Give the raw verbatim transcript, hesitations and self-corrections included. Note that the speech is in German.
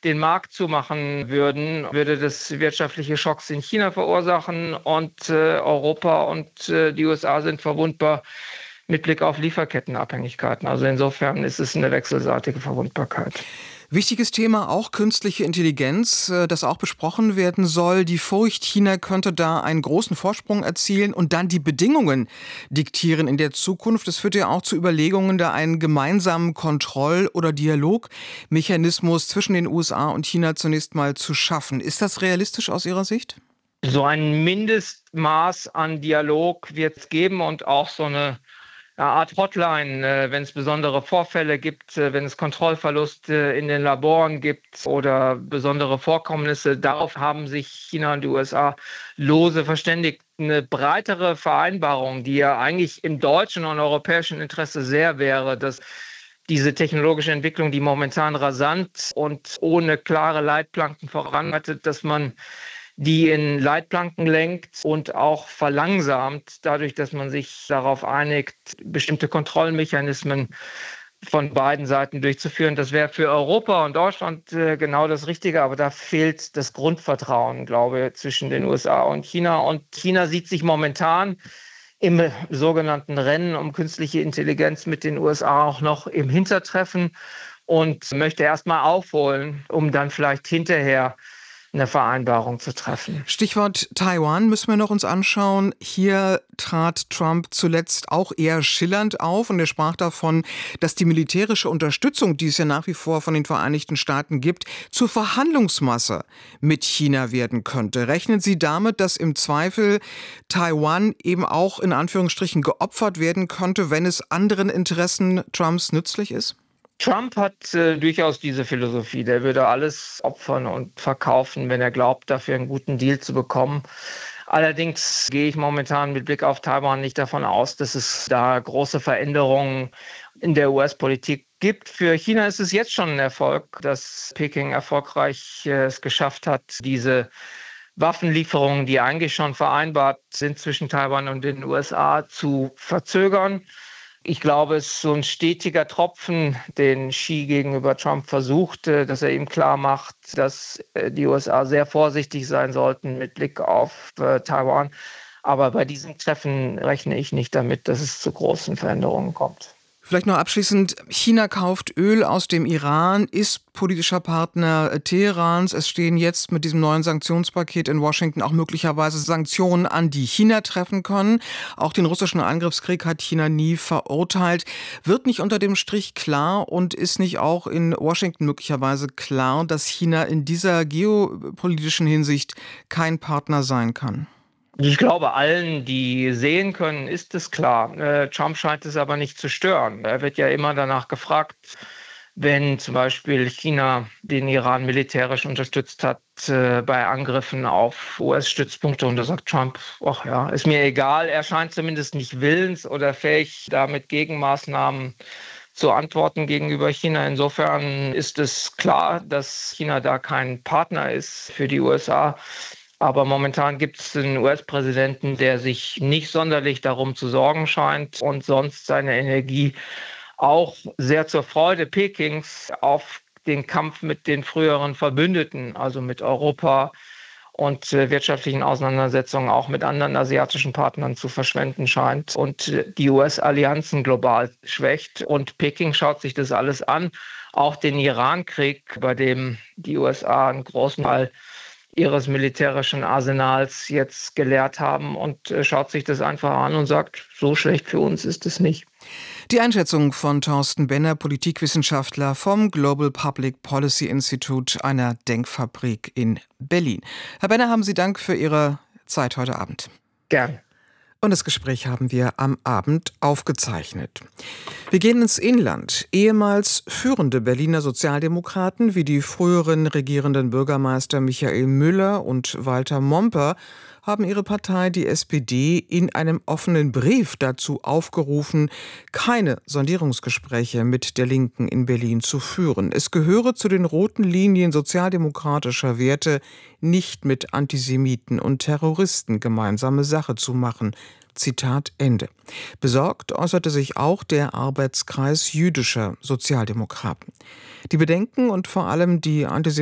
den Markt zumachen würden, würde das wirtschaftliche Schocks in China verursachen und äh, Europa und äh, die U S A sind verwundbar mit Blick auf Lieferkettenabhängigkeiten. Also insofern ist es eine wechselseitige Verwundbarkeit. Wichtiges Thema auch künstliche Intelligenz, das auch besprochen werden soll. Die Furcht, China könnte da einen großen Vorsprung erzielen und dann die Bedingungen diktieren in der Zukunft. Es führt ja auch zu Überlegungen, da einen gemeinsamen Kontroll- oder Dialogmechanismus zwischen den U S A und China zunächst mal zu schaffen. Ist das realistisch aus Ihrer Sicht? So ein Mindestmaß an Dialog wird es geben und auch so eine eine Art Hotline, äh, wenn es besondere Vorfälle gibt, äh, wenn es Kontrollverluste in den Laboren gibt oder besondere Vorkommnisse. Darauf haben sich China und die U S A lose verständigt. Eine breitere Vereinbarung, die ja eigentlich im deutschen und europäischen Interesse sehr wäre, dass diese technologische Entwicklung, die momentan rasant und ohne klare Leitplanken voranschreitet, dass man die in Leitplanken lenkt und auch verlangsamt, dadurch, dass man sich darauf einigt, bestimmte Kontrollmechanismen von beiden Seiten durchzuführen. Das wäre für Europa und Deutschland äh, genau das Richtige, aber da fehlt das Grundvertrauen, glaube ich, zwischen den U S A und China. Und China sieht sich momentan im sogenannten Rennen um künstliche Intelligenz mit den U S A auch noch im Hintertreffen und möchte erst mal aufholen, um dann vielleicht hinterher eine Vereinbarung zu treffen. Stichwort Taiwan müssen wir noch uns anschauen. Hier trat Trump zuletzt auch eher schillernd auf und er sprach davon, dass die militärische Unterstützung, die es ja nach wie vor von den Vereinigten Staaten gibt, zur Verhandlungsmasse mit China werden könnte. Rechnen Sie damit, dass im Zweifel Taiwan eben auch in Anführungsstrichen geopfert werden könnte, wenn es anderen Interessen Trumps nützlich ist? Trump hat äh, durchaus diese Philosophie. Der würde alles opfern und verkaufen, wenn er glaubt, dafür einen guten Deal zu bekommen. Allerdings gehe ich momentan mit Blick auf Taiwan nicht davon aus, dass es da große Veränderungen in der U S-Politik gibt. Für China ist es jetzt schon ein Erfolg, dass Peking erfolgreich äh, es geschafft hat, diese Waffenlieferungen, die eigentlich schon vereinbart sind zwischen Taiwan und den U S A, zu verzögern. Ich glaube, es ist so ein stetiger Tropfen, den Xi gegenüber Trump versucht, dass er ihm klar macht, dass die U S A sehr vorsichtig sein sollten mit Blick auf äh, Taiwan. Aber bei diesem Treffen rechne ich nicht damit, dass es zu großen Veränderungen kommt. Vielleicht noch abschließend, China kauft Öl aus dem Iran, ist politischer Partner Teherans. Es stehen jetzt mit diesem neuen Sanktionspaket in Washington auch möglicherweise Sanktionen an, die China treffen können. Auch den russischen Angriffskrieg hat China nie verurteilt. Wird nicht unter dem Strich klar und ist nicht auch in Washington möglicherweise klar, dass China in dieser geopolitischen Hinsicht kein Partner sein kann? Ich glaube, allen, die sehen können, ist es klar. Äh, Trump scheint es aber nicht zu stören. Er wird ja immer danach gefragt, wenn zum Beispiel China den Iran militärisch unterstützt hat äh, bei Angriffen auf U S-Stützpunkte. Und da sagt Trump, ach ja, ist mir egal. Er scheint zumindest nicht willens oder fähig, damit Gegenmaßnahmen zu antworten gegenüber China. Insofern ist es klar, dass China da kein Partner ist für die U S A. Aber momentan gibt es einen U S-Präsidenten, der sich nicht sonderlich darum zu sorgen scheint und sonst seine Energie auch sehr zur Freude Pekings auf den Kampf mit den früheren Verbündeten, also mit Europa und äh, wirtschaftlichen Auseinandersetzungen auch mit anderen asiatischen Partnern zu verschwenden scheint und äh, die U S-Allianzen global schwächt. Und Peking schaut sich das alles an, auch den Iran-Krieg, bei dem die U S A einen großen Teil ihres militärischen Arsenals jetzt geleert haben und äh, schaut sich das einfach an und sagt, so schlecht für uns ist es nicht. Die Einschätzung von Thorsten Benner, Politikwissenschaftler vom Global Public Policy Institute, einer Denkfabrik in Berlin. Herr Benner, haben Sie Dank für Ihre Zeit heute Abend. Gerne. Und das Gespräch haben wir am Abend aufgezeichnet. Wir gehen ins Inland. Ehemals führende Berliner Sozialdemokraten wie die früheren regierenden Bürgermeister Michael Müller und Walter Momper haben ihre Partei, die S P D, in einem offenen Brief dazu aufgerufen, keine Sondierungsgespräche mit der Linken in Berlin zu führen. Es gehöre zu den roten Linien sozialdemokratischer Werte, nicht mit Antisemiten und Terroristen gemeinsame Sache zu machen. Zitat Ende. Besorgt äußerte sich auch der Arbeitskreis jüdischer Sozialdemokraten. Die Bedenken und vor allem die Antisemitismus